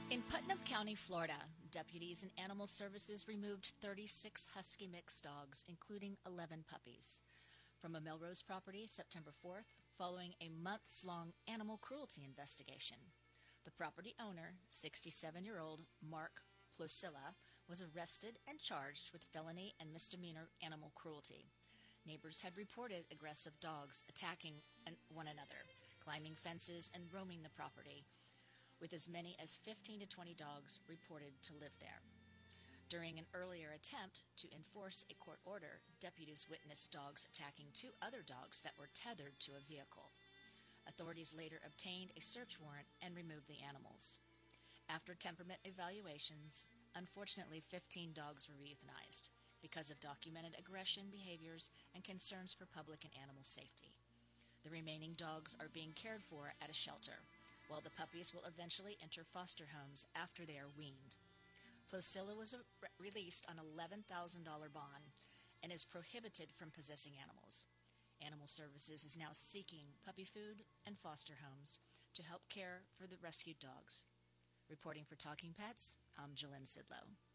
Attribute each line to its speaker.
Speaker 1: In Putnam County, Florida, deputies and animal services removed 36 husky mixed dogs, including 11 puppies, from a Melrose property September 4th, following a months-long animal cruelty investigation. The property owner, 67-year-old Mark Plosilla, was arrested and charged with felony and misdemeanor animal cruelty. Neighbors had reported aggressive dogs attacking one another, climbing fences, and roaming the property, with as many as 15 to 20 dogs reported to live there. During an earlier attempt to enforce a court order, deputies witnessed dogs attacking two other dogs that were tethered to a vehicle. Authorities later obtained a search warrant and removed the animals. After temperament evaluations, unfortunately 15 dogs were euthanized because of documented aggression behaviors and concerns for public and animal safety. The remaining dogs are being cared for at a shelter, while the puppies will eventually enter foster homes after they are weaned. Plosilla was released on $11,000 bond and is prohibited from possessing animals. Animal Services is now seeking puppy food and foster homes to help care for the rescued dogs. Reporting for Talking Pets, I'm Jalen Sidlow.